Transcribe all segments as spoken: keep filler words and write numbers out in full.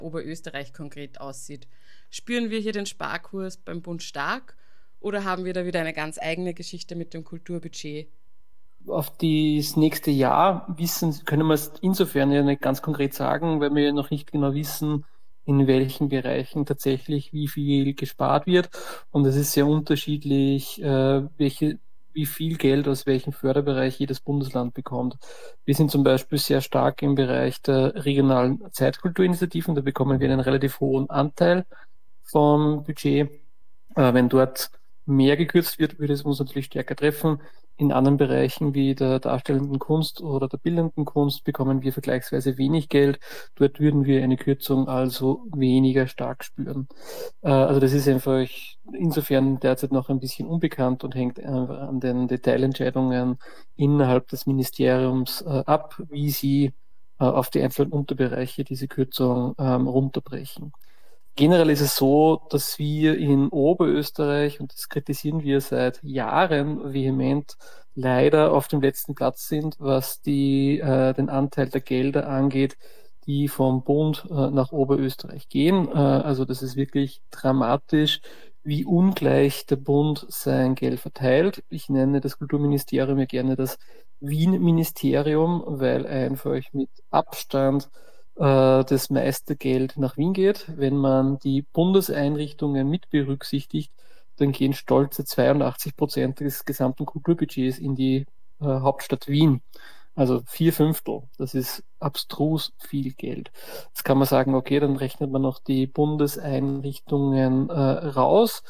Oberösterreich konkret aussieht. Spüren wir hier den Sparkurs beim Bund stark oder haben wir da wieder eine ganz eigene Geschichte mit dem Kulturbudget? Auf das nächste Jahr wissen, können wir es insofern ja nicht ganz konkret sagen, weil wir ja noch nicht genau wissen, in welchen Bereichen tatsächlich wie viel gespart wird. Und es ist sehr unterschiedlich, äh, welche, wie viel Geld aus welchem Förderbereich jedes Bundesland bekommt. Wir sind zum Beispiel sehr stark im Bereich der regionalen Zeitkulturinitiativen. Da bekommen wir einen relativ hohen Anteil vom Budget. Äh, wenn dort mehr gekürzt wird, würde es uns natürlich stärker treffen. In anderen Bereichen wie der darstellenden Kunst oder der bildenden Kunst bekommen wir vergleichsweise wenig Geld. Dort würden wir eine Kürzung also weniger stark spüren. Äh, also das ist einfach insofern derzeit noch ein bisschen unbekannt und hängt einfach an den Detailentscheidungen innerhalb des Ministeriums äh, ab, wie sie äh, auf die einzelnen Unterbereiche diese Kürzung ähm, runterbrechen. Generell ist es so, dass wir in Oberösterreich, und das kritisieren wir seit Jahren vehement, leider auf dem letzten Platz sind, was die, äh, den Anteil der Gelder angeht, die vom Bund äh, nach Oberösterreich gehen. Äh, also das ist wirklich dramatisch, wie ungleich der Bund sein Geld verteilt. Ich nenne das Kulturministerium ja gerne das Wien-Ministerium, weil einfach mit Abstand äh, das meiste Geld nach Wien geht. Wenn man die Bundeseinrichtungen mit berücksichtigt, dann gehen stolze zweiundachtzig Prozent des gesamten Kulturbudgets in die äh, Hauptstadt Wien. Also vier Fünftel. Das ist abstrus viel Geld. Jetzt kann man sagen, okay, dann rechnet man noch die Bundeseinrichtungen äh, raus.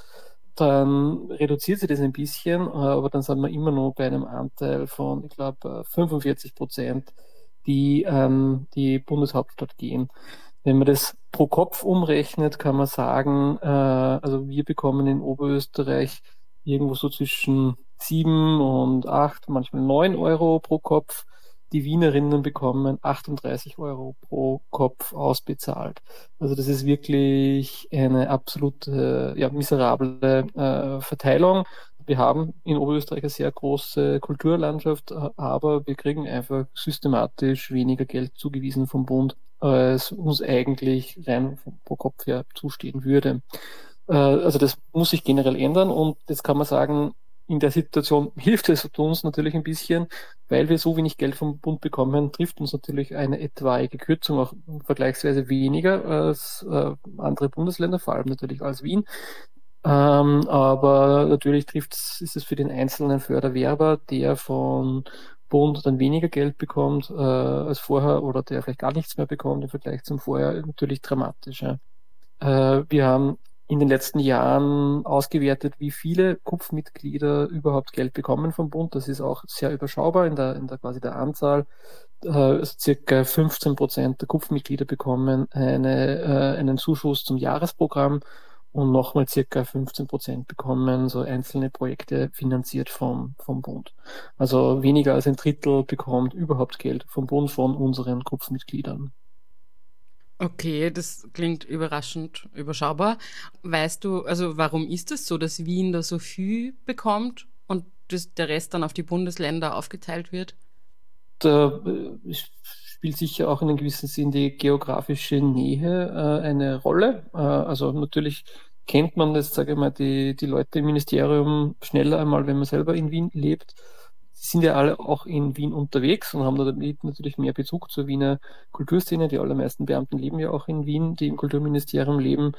Dann reduziert sich das ein bisschen, äh, aber dann sind wir immer noch bei einem Anteil von, ich glaube, fünfundvierzig Prozent, die an die Bundeshauptstadt gehen. Wenn man das pro Kopf umrechnet, kann man sagen, äh, also wir bekommen in Oberösterreich irgendwo so zwischen sieben und acht, manchmal neun Euro pro Kopf. Die Wienerinnen bekommen achtunddreißig Euro pro Kopf ausbezahlt. Also das ist wirklich eine absolute, ja, miserable äh, Verteilung. Wir haben in Oberösterreich eine sehr große Kulturlandschaft, aber wir kriegen einfach systematisch weniger Geld zugewiesen vom Bund, als uns eigentlich rein pro Kopf her zustehen würde. Äh, also das muss sich generell ändern und jetzt kann man sagen, in der Situation hilft es uns natürlich ein bisschen, weil wir so wenig Geld vom Bund bekommen, trifft uns natürlich eine etwaige Kürzung auch vergleichsweise weniger als äh, andere Bundesländer, vor allem natürlich als Wien. Ähm, aber natürlich trifft ist es für den einzelnen Förderwerber, der von Bund dann weniger Geld bekommt äh, als vorher oder der vielleicht gar nichts mehr bekommt im Vergleich zum Vorher, natürlich dramatisch. Ja. Äh, wir haben in den letzten Jahren ausgewertet, wie viele Kupfmitglieder überhaupt Geld bekommen vom Bund. Das ist auch sehr überschaubar in der, in der quasi der Anzahl. Äh, also circa fünfzehn Prozent der Kupfmitglieder bekommen eine, äh, einen Zuschuss zum Jahresprogramm und nochmal circa fünfzehn Prozent bekommen so einzelne Projekte finanziert vom, vom Bund. Also weniger als ein Drittel bekommt überhaupt Geld vom Bund von unseren Kupfmitgliedern. Okay, das klingt überraschend überschaubar. Weißt du, also warum ist es so, dass Wien da so viel bekommt und das, der Rest dann auf die Bundesländer aufgeteilt wird? Da äh, spielt sicher auch in einem gewissen Sinn die geografische Nähe äh, eine Rolle. Äh, also natürlich kennt man jetzt, sage ich mal, die, die Leute im Ministerium schneller einmal, wenn man selber in Wien lebt. Sie sind ja alle auch in Wien unterwegs und haben damit natürlich mehr Bezug zur Wiener Kulturszene. Die allermeisten Beamten leben ja auch in Wien, die im Kulturministerium leben.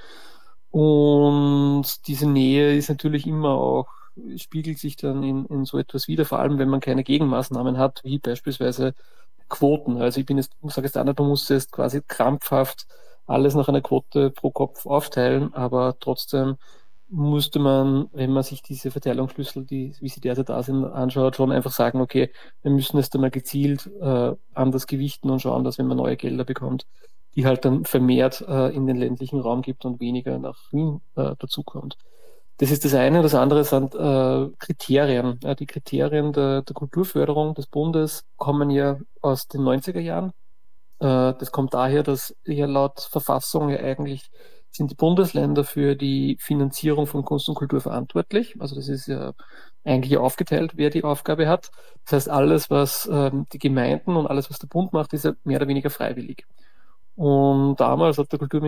Und diese Nähe ist natürlich immer auch, spiegelt sich dann in, in so etwas wider, vor allem wenn man keine Gegenmaßnahmen hat, wie beispielsweise Quoten. Also ich bin jetzt, ich sage jetzt auch nicht, man muss jetzt quasi krampfhaft alles nach einer Quote pro Kopf aufteilen, aber trotzdem musste man, wenn man sich diese Verteilungsschlüssel, die, wie sie derzeit da sind, anschaut, schon einfach sagen, okay, wir müssen es dann mal gezielt äh, anders gewichten und schauen, dass wenn man neue Gelder bekommt, die halt dann vermehrt äh, in den ländlichen Raum gibt und weniger nach Wien äh, dazukommt. Das ist das eine. Das andere sind äh, Kriterien. Ja, die Kriterien der, der Kulturförderung des Bundes kommen ja aus den neunziger Jahren. Äh, das kommt daher, dass ja laut Verfassung ja eigentlich sind die Bundesländer für die Finanzierung von Kunst und Kultur verantwortlich. Also das ist ja eigentlich aufgeteilt, wer die Aufgabe hat. Das heißt, alles, was ähm, die Gemeinden und alles, was der Bund macht, ist ja mehr oder weniger freiwillig. Und damals hat der Kulturminister